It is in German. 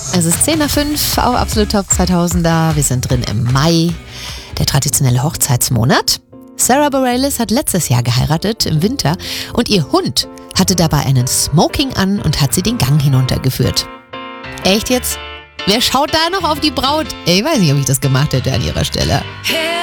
Es ist 10 nach 5 auf Absolut Top 2000er. Wir sind drin im Mai, der traditionelle Hochzeitsmonat. Sarah Bareilles hat letztes Jahr geheiratet, im Winter, und ihr Hund hatte dabei einen Smoking an und hat sie den Gang hinuntergeführt. Echt jetzt? Wer schaut da noch auf die Braut? Ich weiß nicht, ob ich das gemacht hätte an ihrer Stelle.